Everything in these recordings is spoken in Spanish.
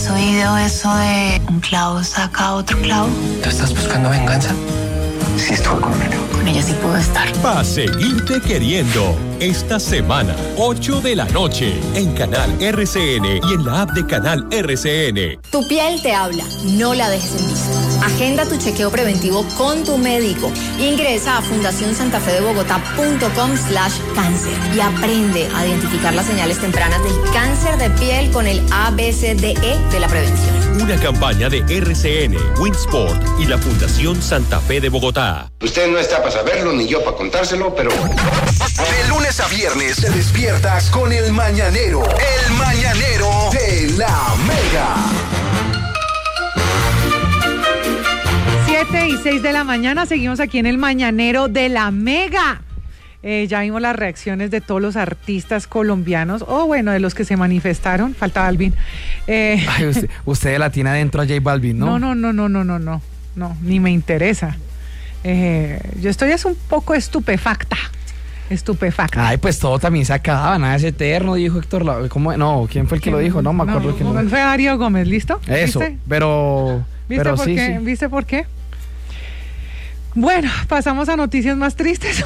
¿Has oído eso de un clavo saca otro clavo? ¿Tú estás buscando venganza? Sí, estuve con ella. Con ella sí puedo estar. Pa' seguirte queriendo. Esta semana, 8 de la noche, en Canal RCN y en la app de Canal RCN. Tu piel te habla, no la dejes en visto. Agenda tu chequeo preventivo con tu médico. Ingresa a fundacionsantafedebogotá.com/cáncer y aprende a identificar las señales tempranas del cáncer de piel con el ABCDE de la prevención. Una campaña de RCN, Winsport y la Fundación Santa Fe de Bogotá. Usted no está para saberlo ni yo para contárselo, pero... De lunes a viernes te despiertas con El Mañanero. El Mañanero de la Mega. 7:06 de la mañana, seguimos aquí en El Mañanero de la Mega. Ya vimos las reacciones de todos los artistas colombianos, bueno, de los que se manifestaron, falta Balvin. Ay, usted la tiene adentro a J Balvin, ¿no? No, ni me interesa. Yo estoy un poco estupefacta. Ay, pues todo también se acaba, nada es eterno, dijo Héctor. ¿Cómo? No, ¿quién fue el que lo dijo? No me acuerdo quién lo dijo. Fue Darío Gómez, ¿listo? Eso, ¿viste? pero por sí, qué? sí. ¿Viste por qué? Bueno, pasamos a noticias más tristes.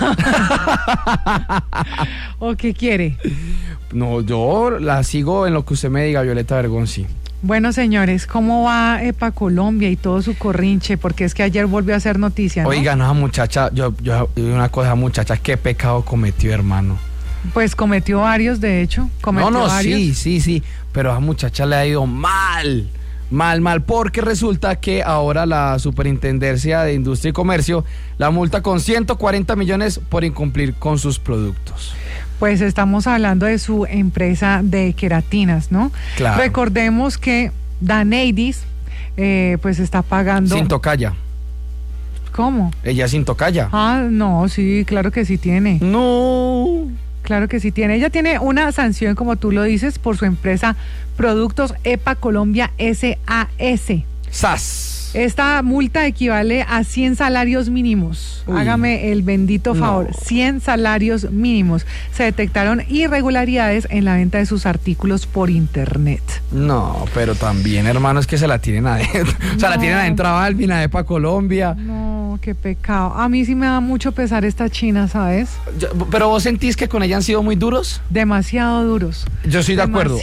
¿O qué quiere? No, yo la sigo en lo que usted me diga, Violeta Bergonzi. Bueno, señores, ¿cómo va EPA Colombia y todo su corrinche? Porque es que ayer volvió a hacer noticia, ¿no? Oiga, no, muchacha, yo una cosa, muchacha, ¿qué pecado cometió, hermano? Pues cometió varios, de hecho. Varios. Sí, pero a esa muchacha le ha ido mal, porque resulta que ahora la Superintendencia de Industria y Comercio la multa con 140 millones por incumplir con sus productos. Pues estamos hablando de su empresa de queratinas, ¿no? Claro. Recordemos que Daneidis, pues está pagando... Sin tocaya. ¿Cómo? Ella sin tocaya. Ah, no, sí, claro que sí tiene. No. Claro que sí tiene. Ella tiene una sanción, como tú lo dices, por su empresa Productos EPA Colombia SAS. SAS. Esta multa equivale a 100 salarios mínimos. Uy. Hágame el bendito favor. No. 100 salarios mínimos. Se detectaron irregularidades en la venta de sus artículos por internet. No, pero también, hermano, es que se la tienen adentro. O sea, la tienen adentro a Balvin, a EPA Colombia. No, qué pecado. A mí sí me da mucho pesar esta China, ¿sabes? Pero vos sentís que con ella han sido muy duros. Demasiado duros. Yo estoy de acuerdo.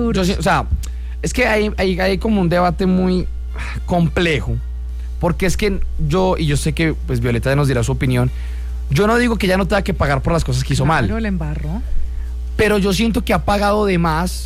Es que hay como un debate muy complejo, porque es que yo sé que pues Violeta nos dirá su opinión. Yo no digo que ella no tenga que pagar por las cosas que hizo mal. Claro, le embarró. Pero yo siento que ha pagado de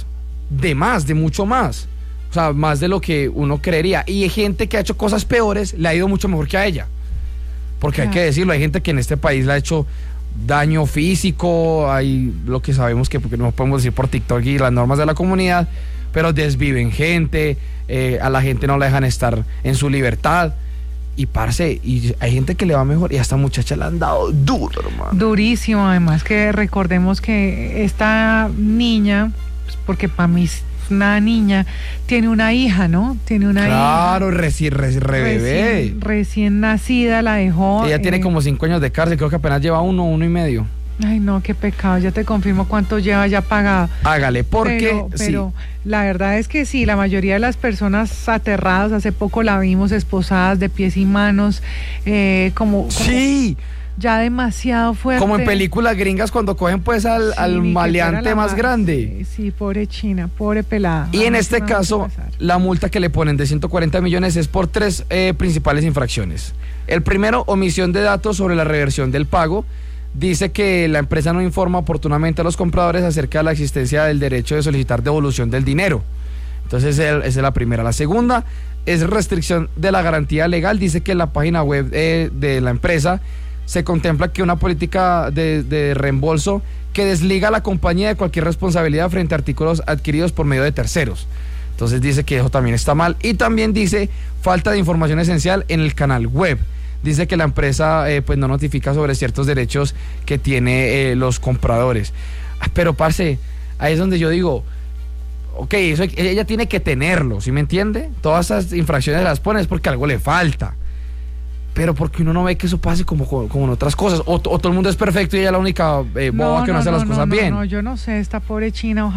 mucho más. O sea, más de lo que uno creería. Y hay gente que ha hecho cosas peores, le ha ido mucho mejor que a ella. Porque hay que decirlo, hay gente que en este país le ha hecho daño físico, hay lo que sabemos que porque no podemos decir por TikTok y las normas de la comunidad, pero desviven gente, a la gente no la dejan estar en su libertad. Y parce, y hay gente que le va mejor y a esta muchacha le han dado duro, hermano. Durísimo, además que recordemos que esta niña, pues porque para mí es una niña, tiene una hija, ¿no? Tiene una hija. Claro, bebé. Recién nacida, la dejó. Ella tiene como 5 años de cárcel, creo que apenas lleva 1 y medio. Ay, no, qué pecado, ya te confirmo cuánto lleva ya pagado. Hágale, porque pero la verdad es que sí, la mayoría de las personas aterradas, hace poco la vimos esposadas de pies y manos, como sí, ya demasiado fuerte. Como en películas gringas cuando cogen pues al maleante más grande. Sí, pobre China, pobre pelada. Y en este caso, la multa que le ponen de 140 millones es por 3 principales infracciones. El primero, omisión de datos sobre la reversión del pago. Dice que la empresa no informa oportunamente a los compradores acerca de la existencia del derecho de solicitar devolución del dinero. Entonces, esa es la primera. La segunda es restricción de la garantía legal. Dice que en la página web de la empresa se contempla que una política de reembolso que desliga a la compañía de cualquier responsabilidad frente a artículos adquiridos por medio de terceros. Entonces dice que eso también está mal. Y también dice falta de información esencial en el canal web. Dice que la empresa pues no notifica sobre ciertos derechos que tiene los compradores. Pero parce, ahí es donde yo digo, ok, eso ella tiene que tenerlo, ¿sí me entiende? Todas esas infracciones las pones porque algo le falta. Pero porque uno no ve que eso pase como en otras cosas. O todo el mundo es perfecto y ella es la única boba que no hace las cosas bien. No, yo no sé, esta pobre China, ojalá